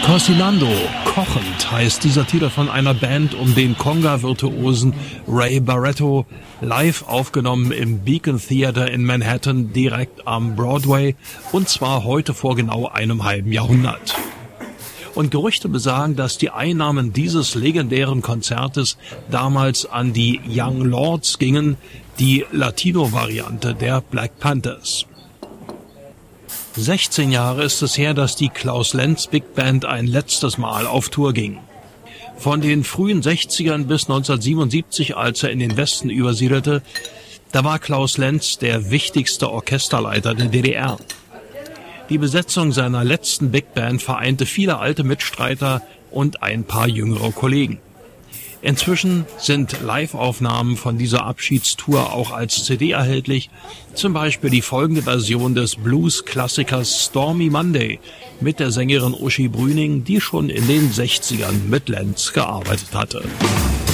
Torcinando, kochend heißt dieser Titel von einer Band um den Conga-Virtuosen Ray Barretto, live aufgenommen im Beacon Theater in Manhattan direkt am Broadway, und zwar heute vor genau einem halben Jahrhundert. Und Gerüchte besagen, dass die Einnahmen dieses legendären Konzertes damals an die Young Lords gingen, die Latino-Variante der Black Panthers. 16 Jahre ist es her, dass die Klaus Lenz Big Band ein letztes Mal auf Tour ging. Von den frühen 60ern bis 1977, als er in den Westen übersiedelte, da war Klaus Lenz der wichtigste Orchesterleiter der DDR. Die Besetzung seiner letzten Big Band vereinte viele alte Mitstreiter und ein paar jüngere Kollegen. Inzwischen sind Live-Aufnahmen von dieser Abschiedstour auch als CD erhältlich, zum Beispiel die folgende Version des Blues-Klassikers Stormy Monday mit der Sängerin Uschi Brüning, die schon in den 60ern mit Lenz gearbeitet hatte.